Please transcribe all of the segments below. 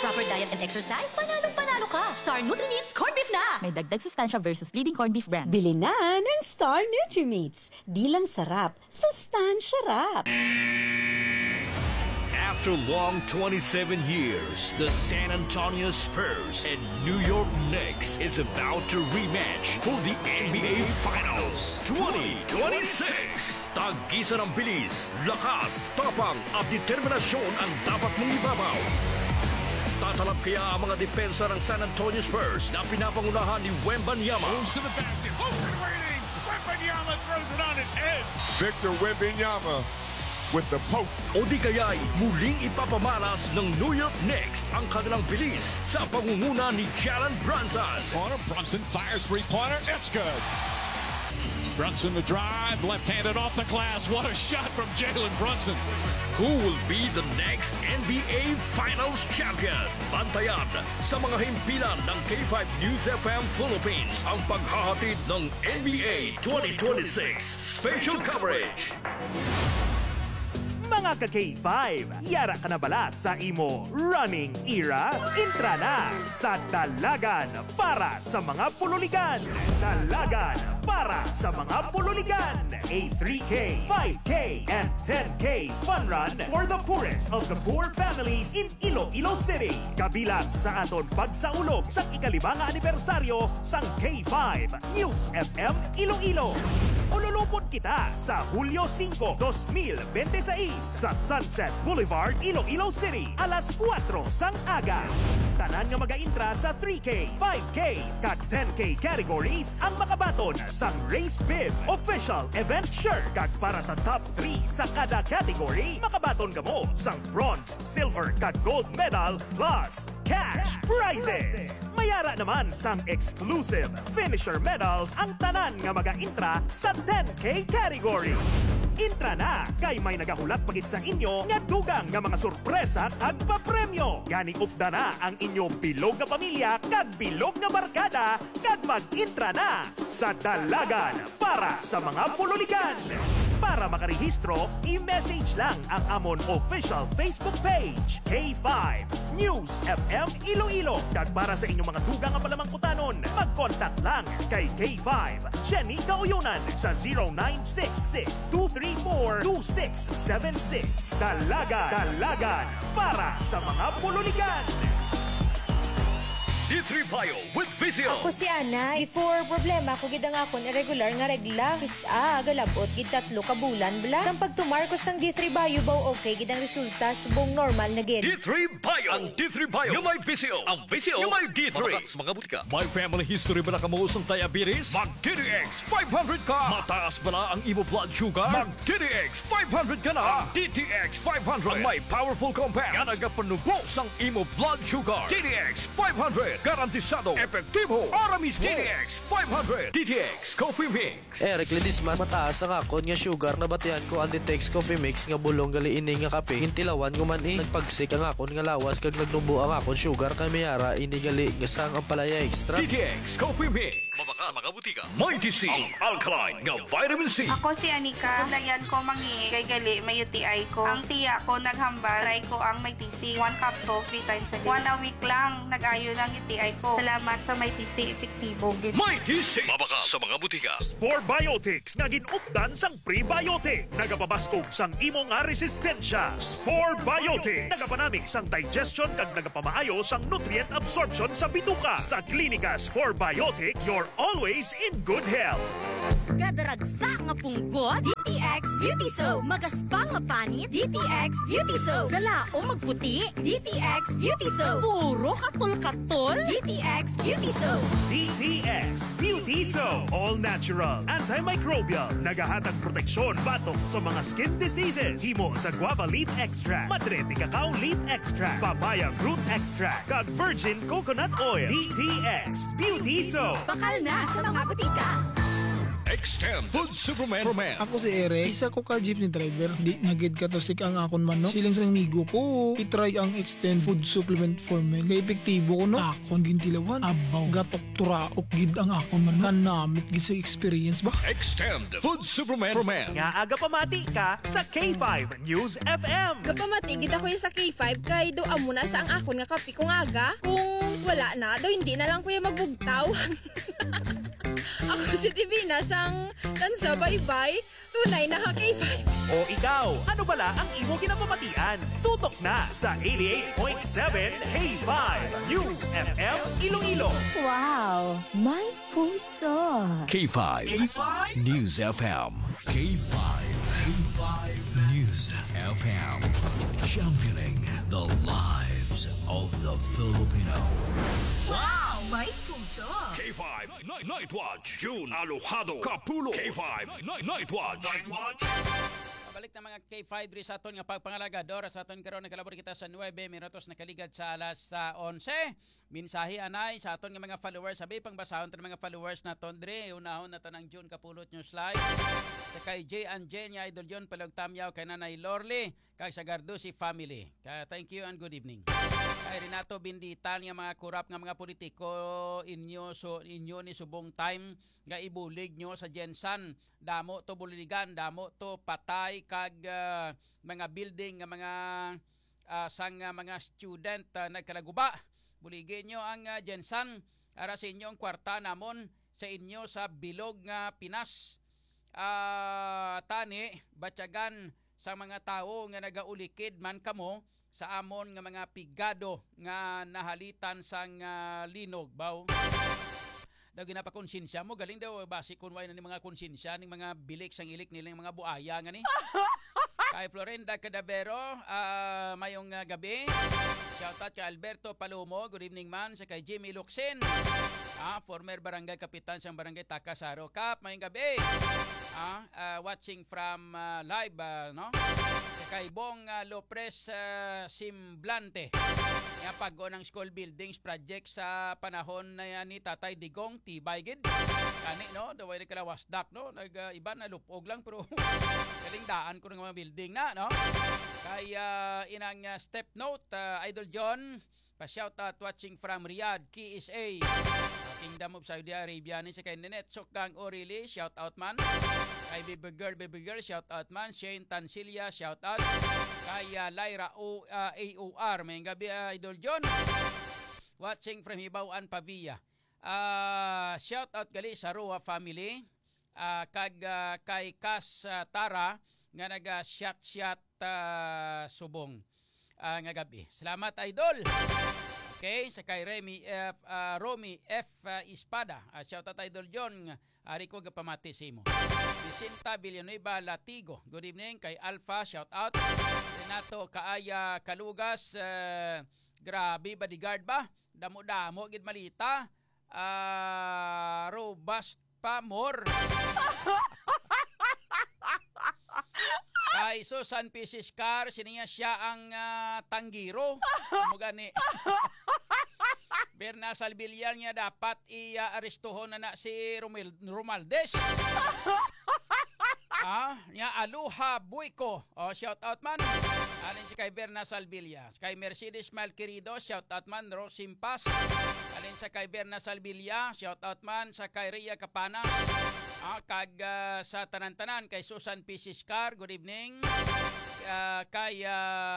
proper diet and exercise, panalo ka. Star Nutri-Meats Corned Beef na! May dagdag sustansya versus leading corned beef brand. Bili na ng Star Nutri-Meats. Di lang sarap, sustansya rap. After long 27 years, the San Antonio Spurs and New York Knicks is about to rematch for the NBA Finals 2026. Tag-isa ng bilis, lakas, tapang at determinasyon ang dapat mong ibabaw. Tatalab kaya ang mga depensa ng San Antonio Spurs na pinapangunahan ni Wembanyama. Goes to the basket. Open waiting. Wembanyama throws it on his head. Victor Wembanyama with the post. O di kaya'y muling ipapamalas ng New York Knicks ang kanilang bilis sa pangunguna ni Jalen Brunson. Corner, Brunson fires three-pointer. It's good. Brunson the drive, left-handed off the glass. What a shot from Jalen Brunson. Who will be the next NBA Finals champion? Bantayan sa mga himpilan ng K5 News FM Philippines ang paghahatid ng NBA 2026 Special Coverage. Mga ka-K5, yara ka na bala sa imo running era? Intra na sa Dalagan para sa mga pululigan. Dalagan para sa mga pululigan. A 3K, 5K, and 10K fun run for the poorest of the poor families in Iloilo City. Kabilang sa aton pagsaulog sa ikalimang anibersaryo sang K5 News FM Iloilo. Ululupot kita sa Hulyo 5, 2026 sa Sunset Boulevard, Iloilo City, alas 4 sang aga. Tanan nga mag-intra sa 3K, 5K, kag 10K categories ang makabaton sang Race Bib official event shirt. Kag para sa top 3 sa kada category, makabaton ka mo sang bronze, silver, kag gold medal plus cash prizes. Mayara naman sang exclusive finisher medals ang tanan nga mag-intra sa 10K category. Intra na kay may nagahulat pagit sa inyo nga dugang nga mga sorpresa kag papremyo. Gani upda na ang inyo bilog nga pamilya kag bilog nga barkada kag mag-intra na sa Dalagan para sa mga pululigan. Para makarehistro, i-message lang ang amon official Facebook page, K5 News FM Iloilo. Kag para sa inyong mga dugang nga palamangkutanon, mag-contact lang kay K5 Jenny Gauyunan sa 0966-234-2676. Dalagan para sa mga pululigan. D3 Bio with Vizio. Ako si Ana. Before problema ko gid ang akon irregular nga regla. Kisa galabot gid 3 ka bulan bla. Sang pagtumar ko sang D3 Bio baw okay gid ang resulta subong normal na gid. D3 Bio. Ang D3 Bio yung may Vizio. Ang Vizio yung may D3. Mga butika. May family history ba na kamuusang diabetes? Mag DTX 500 ka. Mataas ba na ang imo blood sugar? Mag DTX 500 ka na. DTX 500 ang may powerful compound nga nagapanubos ang imo blood sugar. DTX 500 garantisado, epektibo, para mismo. DTX 500. DTX Coffee Mix. Eric Lidis mas mataas ang akon nga sugar na batian ko ang DTX Coffee Mix nga bulong gali ini nga kape. Hintilawan ko man nagpagsik ang akon nga lawas kag nagnubo ang akon sugar kay mayara ini gali nga sang ang palaya extra. DTX Coffee Mix. Mabaka sa mga butika. Mighty C. Ang alkaline nga vitamin C. Ako si Anika. Dayan ko mangi kay gali may UTI ko. Ang tiya ko naghambal. Try ko ang may TC. 1 capsule 3 times a day. 1 a week lang. Nag-ayo lang UTI ko. Salamat sa may TC. Epektibo. Mighty C. Mabaka sa mga butika. Spore Biotics nga ginupdan sang prebiotic. Nagapabaskog sang imo nga resistensya. Spore Biotics. Nagapanamig sang digestion kag nagapamaayo sang nutrient absorption sa bituka. Sa klinika Spore Biotics, you're always in good health. Kadaragsa nga punggot, DTX Beauty Soap. Magaspang nga panit, DTX Beauty Soap. Galao magputi, DTX Beauty Soap. Puro katol-katol, DTX Beauty Soap. DTX Beauty Soap. All natural, antimicrobial, nagahatag proteksyon batok sa mga skin diseases. Himo sa guava leaf extract, madre de cacao leaf extract, papaya fruit extract, kag virgin coconut oil. DTX Beauty Soap. Bakal na sa mga butika. Extend Food Superman. Ako si Ere, isa ko ka jeepney driver. Di nagid ka to sik ang akon man no. Siling sa migo ko, itry ang Extend Food Supplement for Men. Kaya epektibo ko no. Akon gintilawan. Abaw, gatok turaok gid ang akon man no. Kanamit gid sa experience ba? Extend Food Superman for Men. Nga aga pamati ka sa K5 News FM. Kapamatigid ako sa K5 kay do amo na sa ang akon nga kape kung aga. Kung wala na, do hindi na lang kuya magbugtaw. Ako si Divina sang tansa bye-bye. Tunay na ka K5. O ikaw, ano bala ang imo kinapamatian? Tutok na sa 88.7 K5 News FM Iloilo. Wow, may puso. K5 News FM. K5 News FM. Championing the lives of the Filipino. Wow, may puso. K5 Night Watch. June Alojado Capulo. K5 Night Watch. Balik na mga K5 diri sa aton nga pagpangalagador sa aton karon nakalabor kita sa 9 minutos nakaligad sa alas 11. Mensahe anay sa aton nga mga followers sabi pangbasahon ta mga followers naton diri unahon na tanang June Kapulot News Live. Sa kay J and Jenya Idol John Palagtamyaw kay Nanay Lorly kay sa Gardusi family. Thank you and good evening. Kay Renato Binditan nga mga kurap nga mga politiko inyo ni subong time nga ibulig nyo sa Jensan. Damo to buligan, damo to patay kag mga building nga mga sang mga student nagkalaguba. Buligin nyo ang Jensan ara sa inyong kwarta namon sa inyo sa bilog nga Pinas. Tani batyagan sa mga tao nga nagaulikid man kamo sa amon nga mga pigado nga nahalitan sang linog baw. Daw ginapakonsensya mo galing daw basi kunway na ni mga konsensya ning mga bilik sang ilik nilang mga buaya nga ni. Kay Florinda Cadavero, mayong gabi. Shout out kay Alberto Palomo, good evening man. Sa kay Jimmy Luxin, former barangay kapitan sa barangay Takasaro. Kap, mayong gabi. Watching from live, no? Sa kay Bong Lopres Simblante. Nga pag-o ng school buildings project sa panahon na ni Tatay Digong Tibaygid. Kani, no? Daway na kalawasdak, no? Iba na lupog lang, pero galing daan ko ng mga building na, no? Kaya inang step note, Idol John, pa-shoutout watching from Riyadh, KSA, Kingdom of Saudi Arabia. Ni sa kay Nenet Sokang Orili, shoutout man. Kay Baby Girl, shoutout man. Shane Tancilia, shoutout. Kay Lyra AOR, may gabi Idol John. Watching from Hibawan, Pavia. Shoutout gali sa Roa family. Kag kay Kas Tara nga nag-shot subong nga gabi. Salamat Idol. Okay, sa kay Romy F Espada. Shoutout Idol John. Ari ko gapamati sa imo. Jacinta Villanueva Latigo. Good evening kay Alpha, shoutout. Renato Kaaya Kalugas. Grabe bodyguard ba? Damo-damo gid malita. Robust pa more. Kay Susan P. Siskar, siniya siya ang tanggiro. Mo gani. Berna Salbilian niya dapat i-arestuhon na si Romaldes. Niya Aluha Buiko. Shout out man. Alin si kay Berna Salbilia. Kay Mercedes Malquerido, shout out man. Rosimpas. Alin sa kay Berna Salbilia, shout out man. Sa kay Ria Kapana. Kag sa tanan-tanan kay Susan P. Siskar, good evening. Kay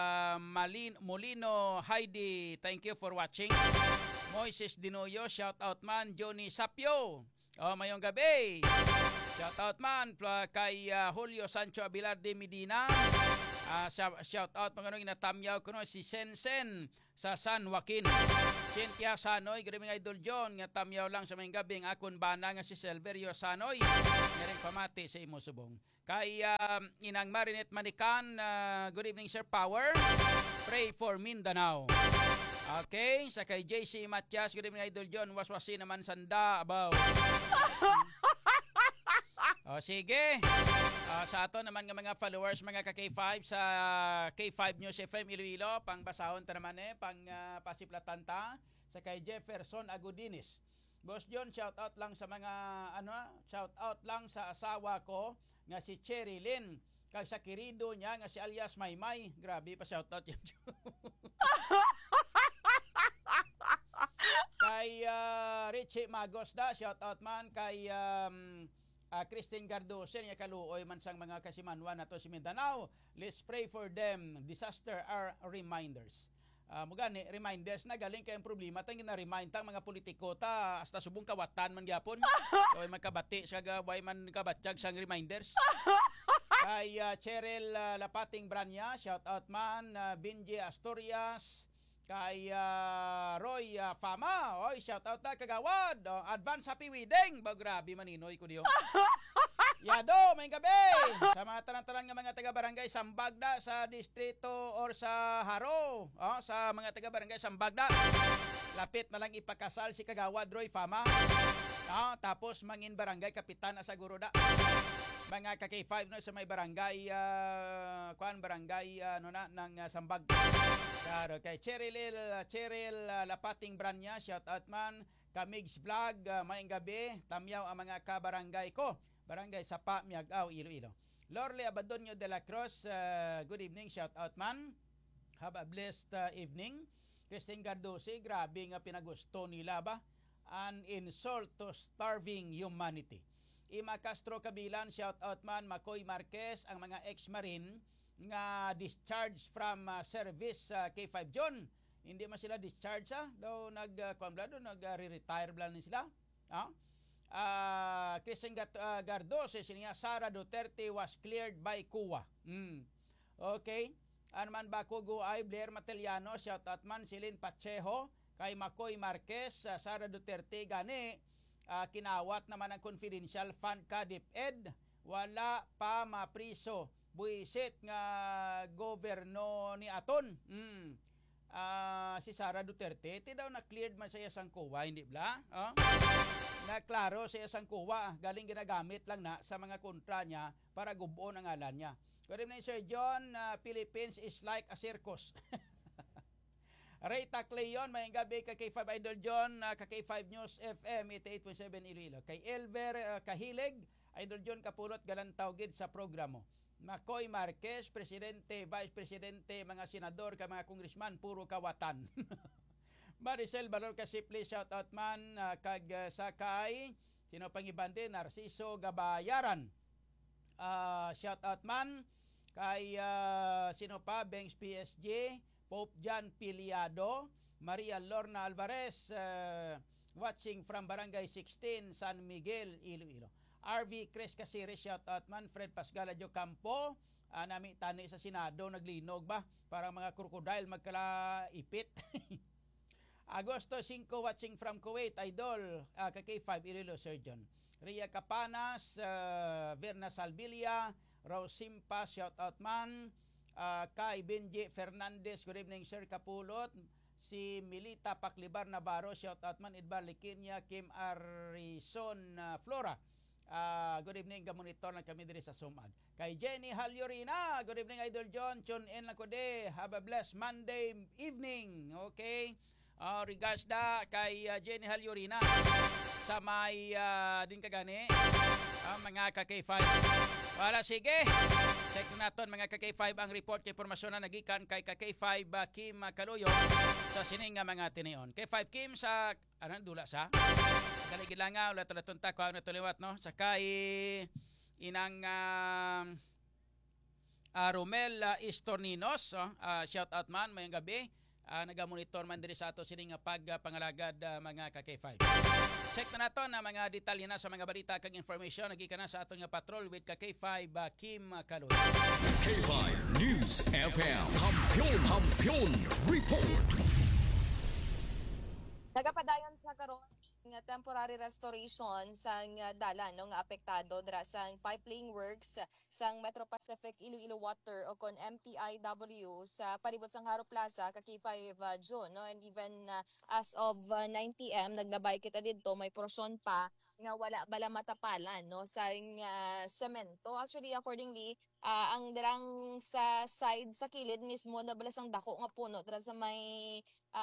Molino Heidi, thank you for watching. Moises Dinoyo, shout out man. Johnny Sapio, mayong gabi. Shout out man kay Julio Sancho Abilar de Medina. Shout out mga inatamyaw ko si Sensen sa San Joaquin. Cynthia Sanoy, griming Idol John, nga tamyaw lang sa may gabing akon bana nga si Silverio Sanoy. Nga pamati sa imo subong. Kay inang Marinette Manikan, good evening Sir Power. Pray for Mindanao. Okay, sa kay JC Matias, good evening Idol John, waswasi naman sanda abaw. Sige. Sa ato naman nga mga followers, mga ka-K5 sa K5 News FM Iloilo, pang basahon ta naman pang pasiplatan ta sa kay Jefferson Agudinis. Boss John, shout out lang sa mga shout out lang sa asawa ko nga si Cherry Lynn. Kag sa kirido niya nga si alias Maymay. Grabe pa shout out yan. Kay Richie Magos da, shout out man kay Christine Gardosen nga kaluoy man sang mga kasimanwan nato si Mindanao. Let's pray for them. Disaster are reminders. Mugani reminders na galing kayong problema tang gina-remind tang mga politiko ta hasta subong kawatan man gyapon. Oy magkabati sa gaway man kabatjag sang reminders. Kay Cheryl Lapating Branya, shout out man. Binji Asturias, kay Roy Fama, oy shout out ta kagawad. Advance happy wedding. Grabe maninoy ko diyo. Yado, may gabi! Sa mga tanang-tanang nga mga taga-barangay Sambagda sa distrito or sa Haro. Sa mga taga-barangay Sambagda. Lapit na lang ipakasal si Kagawad Roy Fama. Tapos mangin barangay kapitan sa Guruda. Mga ka-K5 no, sa may barangay barangay ng Sambagda. Claro, kay Cheryl Lapating Branya, shout out man. Kamigs Vlog, maayong gabi. Tamyaw ang mga kabarangay ko. Barangay Sapa, Miagaw, Iloilo. Lorle Abadonio de la Cruz, good evening, shout out man. Have a blessed evening. Christine Gardosi, grabe nga pinagusto nila ba? An insult to starving humanity. Ima Castro Kabilan, shout out man. Makoy Marquez, ang mga ex-marine nga discharged from service K5 John. Hindi man sila discharge daw nag-retire blan sila. Christian Gardos, siya Sara Duterte was cleared by CUA. Okay. Anman Bakugo ay Blair Mateliano, shout out man. Silin Pacheco, kay Makoy Marquez, Sara Duterte gani kinawat naman ang confidential fund ka DepEd, wala pa mapriso. Buisit nga goberno ni aton. Si Sara Duterte ti daw na-cleared man sa isang CUA, hindi bla? Na klaro sa isang CUA, galing ginagamit lang na sa mga kontra niya para gubuon ang ngalan niya. Good evening, Sir John. Philippines is like a circus. Ray Tacleon, may gabi kay K5 Idol John, kay K5 News FM 88.7 Iloilo. Kay Elver Kahilig, Idol John kapulot galantaw gid sa programo. Makoy Marquez, Presidente, Vice Presidente, mga senador, ka mga congressman, puro kawatan. Maricel Valor Kasipli, shout out man. Kag Sakay, sino pang ibande, Narciso Gabayaran. Shout out man. Kay sino pa, Bengs PSG, Pope John Piliado, Maria Lorna Alvarez, watching from Barangay 16, San Miguel, Iloilo. RV Chris Casiri, shout out man. Fred Pasgaladyo Campo, nami tani sa Senado, naglinog ba? Parang mga crocodile magkalaipit. Agosto 5, watching from Kuwait, Idol, KK5 Iloilo Surgeon. Ria Capanas, Verna Salvilia, Rose Simpa, shout out man. Kay Benji Fernandez, good evening Sir Kapulot. Si Milita Paklibar Navarro, shout out man. Idbar Likinia, Kim Arison Flora. Good evening, gamonitor lang kami diri sa Sumag. Kay Jenny Halyorina, good evening Idol John, tune in lang ko de. Have a blessed Monday evening. Okay. Regards da kay Jenny Halyorina sa may din kagani mga ka-K5. Wala, sige. Check naton mga ka-K5 ang report kay impormasyon na nagikan kay ka-K5 Kim Kaluyo sa sining mga tinion. K5 Kim sa dula sa galigid lang nga ulat tunta ko ang natuliwat no sa kay inang Romel Istorninos, shout out man mayong gabi. Nagamonitor man diri sa ato sining pagpangalagad mga ka-K5. Check na nato na mga detalye na sa mga balita kag information nagikan na sa ato nga patrol with ka-K5 Kim Kaluyo. K5 News FM Hampion Report. Nagapadayon sa karon nga temporary restoration sang dalan no nga apektado dira sang pipeline works sang Metro Pacific Iloilo Water o kon MPIW sa palibot sang Haro Plaza K5 June no, and even as of 9 PM naglabay kita didto may portion pa nga wala bala matapalan no sa semento. Actually accordingly ang dirang sa side sa kilid mismo na bala sang dako nga puno dira sa may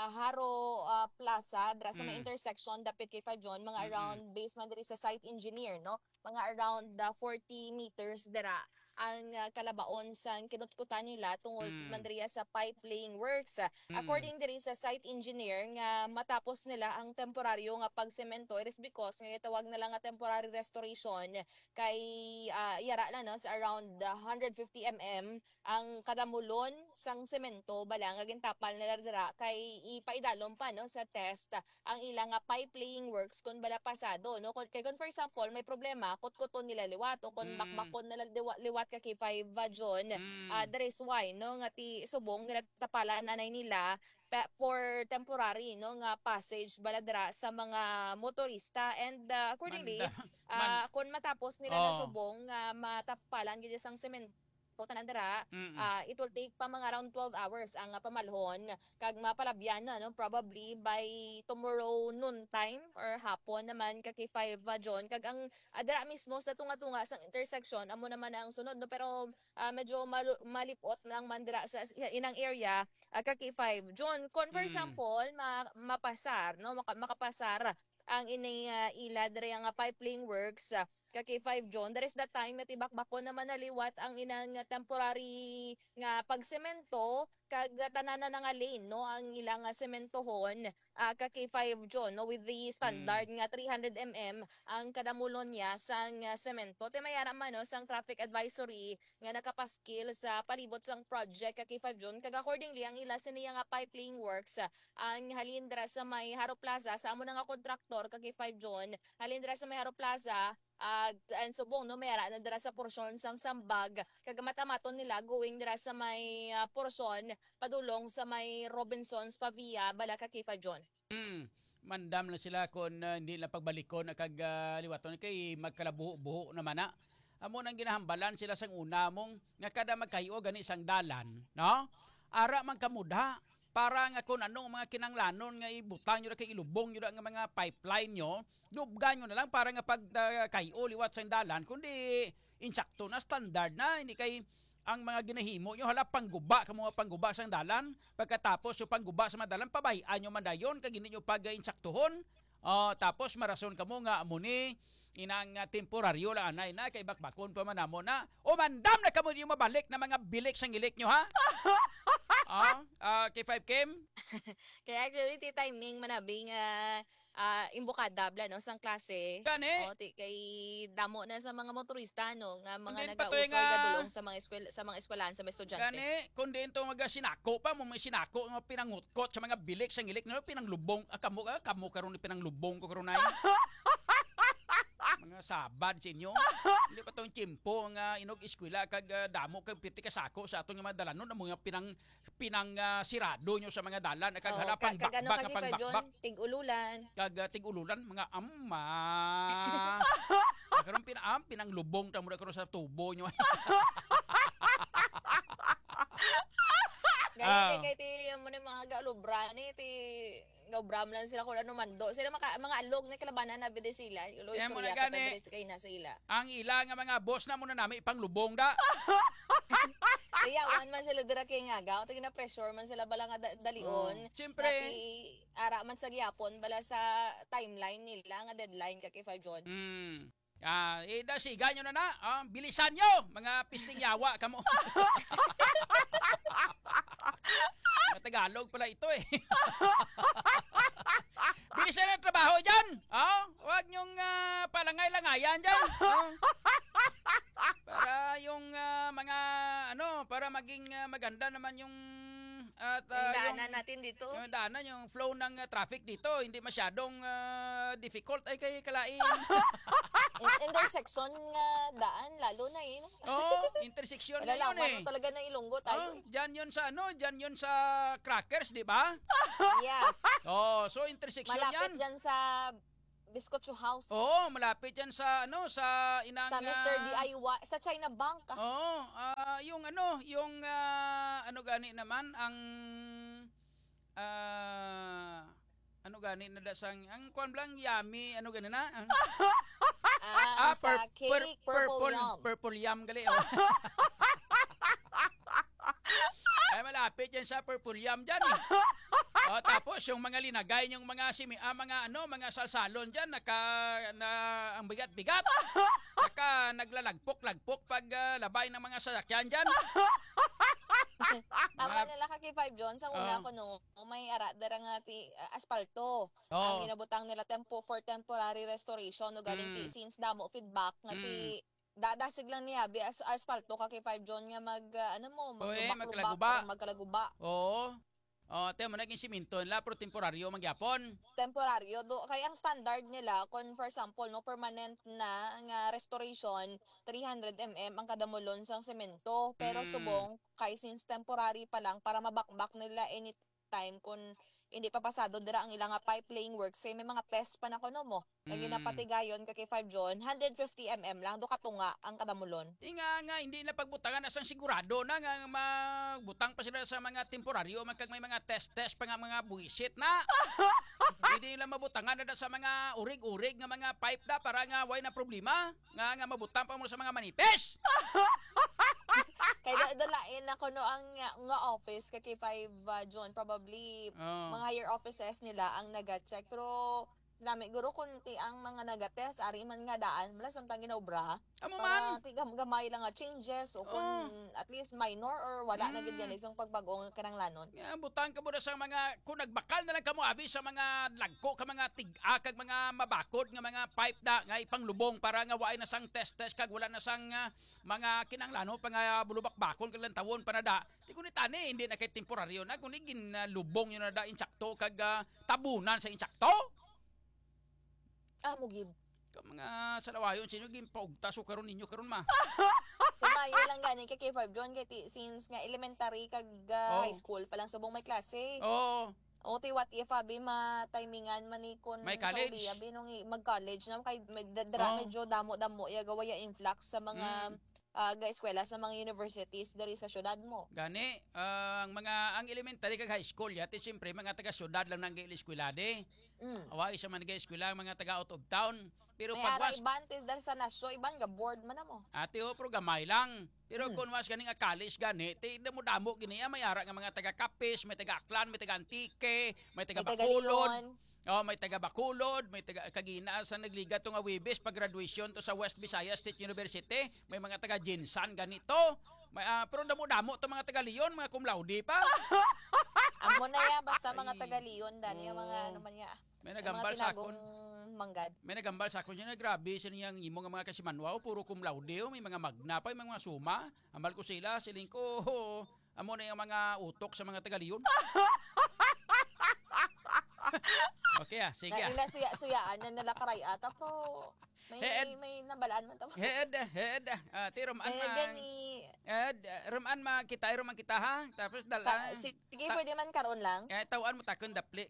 Haro Plaza dira sa may intersection dapit kay Fajon mga around basement diri sa site engineer no mga around 40 meters dira ang kalabaon sa kinutkutan nila tungod man diriya sa pipe laying works. According diri sa site engineer nga matapos nila ang temporaryo nga pagsemento, it is because nga tawag na lang nga temporary restoration kay yara na no sa around 150 mm ang kadamulon sang semento bala nga gintapal nila dira kay ipaidalom pa no sa test ang ilang nga pipe laying works kun bala pasado no kay for example may problema kutkuton nila liwat o kun bakbakon nila liwat ka kay 5 John there is why no nga ti subong nga tapalan anay nila for temporary no nga passage baladra sa mga motorista and accordingly kung matapos nila na subong matapalan gid sang semento tanandara it will take pa mga around 12 hours ang pamalhon kag mapalabyan na no probably by tomorrow noon time or hapon naman kag 5 John kag ang adra mismo sa tunga-tunga sang intersection amo naman ang sunod no pero medyo malipot lang mandira sa inang area kag 5 John kon for example mapasar no makapasar ang ining ila diri nga pipeline works kay 5 John there is that time na tibakbako naman naliwat ang inang temporary nga pagsemento kag tanan na nga lane no ang ilang sementohon kay 5 John no with the standard nga 300 mm ang kadamulon niya sang semento timayara man no sang traffic advisory nga nakapaskil sa palibot sang project kay 5 John kag accordingly ang ila siniya nga pipeline works ang halindra sa may Haro Plaza sa amo na nga kontraktor kay 5 John halindra sa may Haro Plaza and subong no mayara na dira sa porsyon sang Sambag kag matamaton nila going dira sa may porsyon padulong sa may Robinsons Pavia bala kay 5 John. Mandam na sila kung hindi lang pagbalikon kag liwaton kay magkalabuho-buho naman na. Amo nang ginahambalan sila sang una mong nga kada magkayo gani sang dalan, no? Ara man kamudha para nga kung anong mga kinanglanon nga ibutang nyo na kay ilubong nyo na nga mga pipeline nyo, lubgan nyo na lang para nga pag kayo liwat sa dalan, kundi insakto na, standard na, hindi kay ang mga ginahimo nyo, hala pangguba, mga pangguba sa dalan, pagkatapos yung pangguba sa madalan, pabayaan nyo man dayon, kag hindi nyo pag-insaktuhon, tapos marason ka mo nga amuni, inang temporaryo lang anay na, kay bakbakon pa man amo na, o mandam na kamo yung mabalik na mga bilik sang ilik nyo, ha? Kay 5 Kim? Kaya actually ti timing manabing imbukada bla no sang klase. Gani? Kay damo na sa mga motorista no nga mga patoy nagausoy gadulong sa mga eskwelahan sa mga estudyante. Gani, kundi ito mga sinako pa mo may sinako nga pinangutkot sa mga bilik sang ilik no pinanglubong kamo karon ni pinanglubong ko karon ay. Mga sabad sa inyo. Hindi pa itong tiyempo nga inog eskwela kag damo kag piti kasako sa atong mga dalanon ang mga pinang sirado nyo sa mga dalan kag halapang bakbak kapang bakbak tig-ululan kag tig-ululan mga amma karon pinanglubong ta mo karon sa tubo nyo. Ganyan kay ti mo ni mga galubra ni ti gabram lang sila kung ano mando. Sila mga alog na kalabanan na bide sila. Ulo istorya ka bide kay na sa ila. Ang ila nga mga boss na muna namin ipanglubong da. Iyawan man sila dira kay ngagaw. Ito na pressure man sila bala nga dalion. Siyempre. Ara man sa gyapon bala sa timeline nila nga deadline kay 5 John. Siga nyo na. Bilisan nyo, mga pisting yawa kamo. Tagalog pala ito eh. Bilisan ang trabaho dyan. Huwag nyong palangay-langayan dyan. Para yung mga para maging maganda naman yung daanan natin dito. Yung daanan, yung flow ng traffic dito, hindi masyadong difficult ay kay kalain. Intersection daan lalo na eh. Intersection na yun eh. Talaga na Ilonggo tayo. Diyan yun sa Crackers, di ba? Yes. So intersection malapit yan. Malapit dyan sa Biscocho House. Malapit yan sa sa inang sa Mr. DIY sa China Bank. Yung gani naman ang gani na dasang ang kuan blang yummy ano gani na? Sa cake, purple yum gali. Oh. Ay malapit yan sa purple yum dyan eh. Tapos yung mga linagay yung mga mga salsalon diyan ang bigat-bigat. Saka naglalagpok-lagpok pag labay ng mga sasakyan diyan. Ang nila ka kay 5 John sa una ko may ara dara nga ti asfalto. Ang ginabutang nila for temporary restoration no galing ti since damo feedback nga ti dadasig lang niya asfalto ka kay 5 John nga magkalaguba. Oo. Tayo mo naging siminto nila pero temporaryo magyapon. Temporaryo kay ang standard nila kung for example permanent na nga restoration 300 mm ang kada mulon sang semento pero subong kay since temporary pa lang para mabakbak nila anytime kung hindi pa pasado dira ang ilang pipe laying works kay may mga test pa na kuno mo nga ginapatigayon kay 5 John 150 mm lang do katunga ang kada mulon. Nga hindi na pagbutangan asang sigurado na nga magbutang pa sila sa mga temporaryo magkag may mga test pa nga mga buwisit na. Hindi nila mabutangan na sa mga urig-urig nga mga pipe da para nga way na problema nga mabutang pa mo sa mga manipis. Kaya dalain na kuno ang nga office kay 5 John probably mga higher offices nila ang naga-check pero sinami guro kunti ang mga nagatest ari man nga daan mala samtang ginaobra amo man gamay lang nga changes o kung at least minor or wala na gid ganis ang pagbagong kanang lanon butang ka mo sa mga kung nagbakal na lang kamo abi sa mga lagko ka mga tig-a kag mga mabakod nga mga pipe da nga ipanglubong para nga waay na sang test kag wala na sang mga kinanglano pa nga bulubak-bakon kag lang tawon panada di kun tani hindi na kay temporaryo na kun ginlubong yun na da insakto kag tabunan sa insakto. Mugib. Mga salawayon sinyo gimpaugta so karon ninyo karon ma. Kumayo lang gani kay 5 John kay since nga elementary kag high school pa lang subong may klase. O ti what if abi ma-timingan man ni kun may college. Abi nung mag-college na kay medyo damo-damo ya gawaya influx sa mga eskwela sa mga universities diri sa syudad mo. Gani ang elementary kag high school yati siyempre mga taga syudad lang nang eskwelade. Away sa mga eskwela mga taga out of town. Pero may pagwas ibante dar sa nasyo iban ga board man mo. Ate pero gamay lang. Pero kung was gani nga college gani ti damo gini may ara nga mga taga Capiz, may taga Aklan, may taga Antique, may taga Bacolod. May taga Bacolod, may taga Kagina sa nagliga to nga Webes pag graduation to sa West Visayas State University, may mga taga Jinsan ganito. Pero damo-damo to mga taga Leon, mga cum laude pa. Amo na ya basta mga taga Leon dani mga ano man ya. May nagambal sa akon. Manggad. May nagambal sa akon siya na grabe sa niyang imo nga mga kasimanwaw, puro cum laude, may mga magna pa, may mga suma. Ambal ko sila, siling ko, amo na yung mga utok sa mga taga Leon. Okay sige. Na suyaan na nalakaray ata po. May nabalaan man tamo. Head. Roman kita ha. Tapos dala. Sige pwede man karon lang. Tawaan mo takon dapli.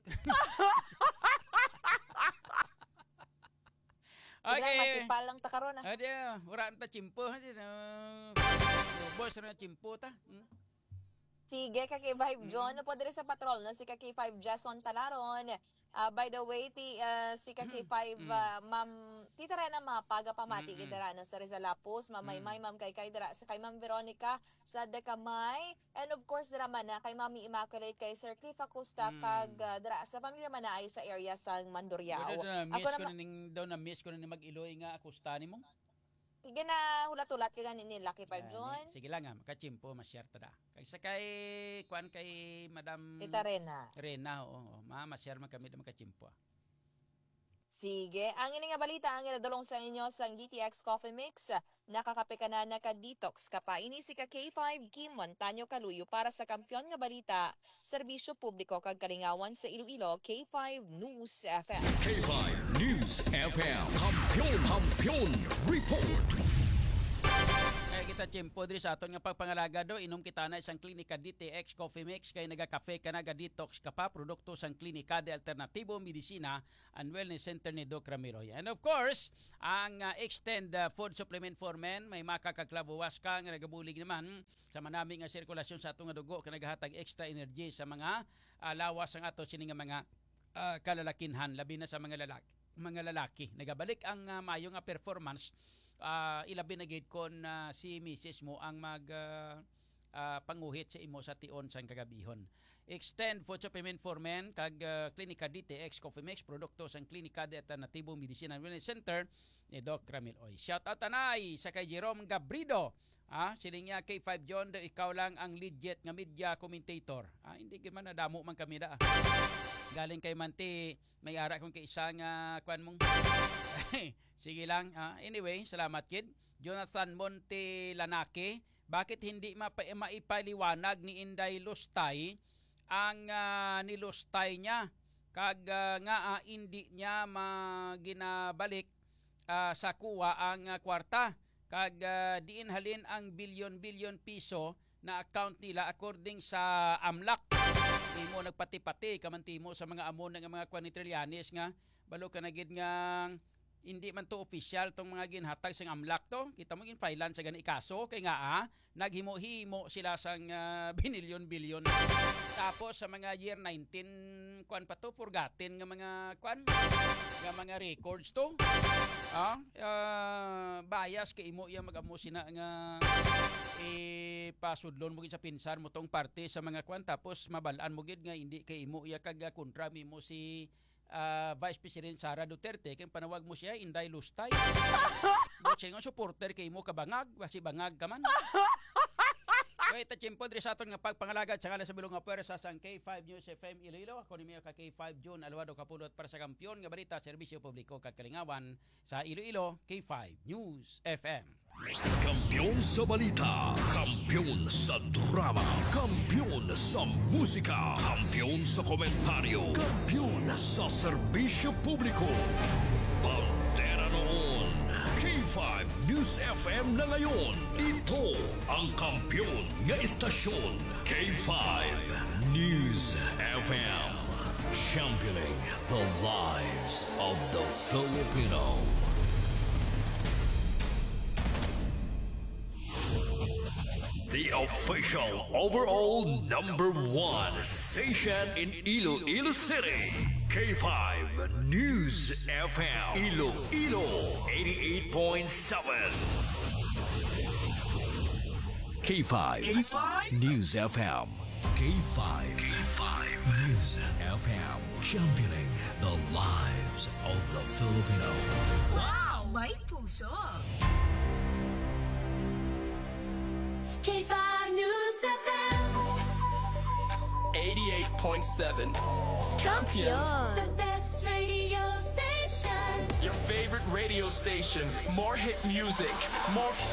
Okay. Masipal lang ta karon ah. Ade, wala ta chimpo. Boss na chimpo ta. Sige, kaki 5 John. Po dire sa patrol na si kaki 5 Jason Talaron. By the way, si kaki 5 ma'am tita Rena mapaga pamati gidara na sa Rizal Lapus, mamay ma'am kay dira sa kay ma'am Veronica sa Decamay, and of course dira man na kay Mami Immaculate kay Sir Cliff Acosta kag dira sa pamilya man ay sa area sa Mandurriao. Ako na miss ko na ni mag-Iloy nga Acosta nimo. Sige na hulat-hulat ka ganin ni Lucky 5 John. Sige lang makachimpo ma-share ta da. Kaysa kay kuan kay Madam Tita Rena. Ma-share man kami da makachimpo. Sige, ang ini nga balita ang inadulong sa inyo sa DTX Coffee Mix. Nakakape ka na naka-detox ka pa. Ini si ka K5 Kim Montaño Kaluyo para sa Kampiyon nga balita, serbisyo publiko kag kalingawan sa Iloilo, K5 News FM. K5 News FM. Kampiyon Report. Kita chimpo diri sa aton nga pagpangalaga do inom kita na isang klinika DTX Coffee Mix kay nagakafe ka naga-detox ka pa produkto sang klinika de alternatibo medisina and wellness center ni Doc Ramiro. And of course, ang extend food supplement for men may makakaklabuwas ka nga nagabulig naman sa manami nga sirkulasyon sa atong nga dugo kay nagahatag extra energy sa mga lawas ang ato sini nga mga kalalakinhan, labi na sa mga lalaki. Nagabalik ang mayo nga performance, ilabi na gid kon si Mrs. mo ang panguhit sa imo sa tion sang kagabihon. Extend Food Supplement for Men kag Klinika DTX Coffee Mix, produkto sang Klinika de Alternatibo Medicina and Wellness Center ni Doc Ramil Oy. Shout out tanay sa kay Jerome Gabrido. Siling niya K5 John, ikaw lang ang legit nga media commentator. Hindi man nadamo man kami da. Galing kay Manti, may ara kong kay isang kwan mong. Sige lang. Anyway, salamat kid. Jonathan Monte Lanake, bakit hindi maipaliwanag ni Inday Lustay ang nilustay niya kag nga hindi niya ginabalik sa kuwa ang kwarta kag diin halin ang bilyon piso na account nila according sa AMLAC. Imo nagpati-pati kamanti mo sa mga amon ng mga kwan ni Trillanes nga balo ka na gid nga hindi man to official tong mga ginhatag sang AMLAC to. Kita mo gin filean sa gani kaso kay nga naghimo-himo sila sang bilyon. Tapos sa mga year 19 kwan pa to forgotten nga mga kwan nga mga records to. Bias kay imo iya mag-amo sina nga pasudlon mo gid sa pinsan mo tong parte sa mga kwan tapos mabalaan mo gid nga hindi kay imo iya kag kontra mo si Vice President Sara Duterte kay panawag mo siya Inday Lustay. Mo siya nga supporter kay mo kabangag, basi bangag ka man. Kaya tachimpo diri sa aton nga pagpangalagad sa ngalan sa bilong nga puwersa sang K5 News FM Iloilo. Ako ni ka K5 June Alwado kapulot para sa kampiyon nga balita, serbisyo publiko kag kalingawan sa Iloilo, K5 News FM. Kampiyon sa balita, kampiyon sa drama, kampiyon sa musika, kampiyon sa komentaryo, kampiyon sa serbisyo publiko. Pantera noon, K5 News FM na ngayon. Ito ang kampiyon nga istasyon, K5 News FM. Championing the lives of the Filipino. The official overall #1 station in Iloilo City, K5 News FM, Iloilo 88.7. K5 News FM, K5 News FM, championing the lives of the Filipino. Wow, may puso! K5 News FM 88.7 Kampiyon, the best radio station. Your favorite radio station. More hit music, more